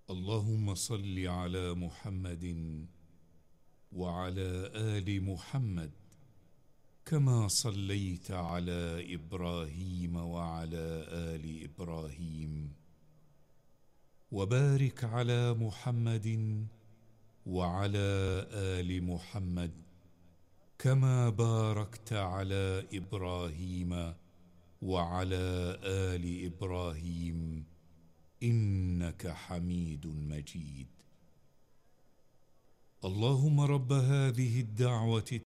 اللهم صل على محمد وعلى آل محمد كما صليت على إبراهيم وعلى آل إبراهيم، وبارك على محمد وعلى آل محمد كما باركت على إبراهيم وعلى آل إبراهيم إنك حميد مجيد. اللهم رب هذه الدعوة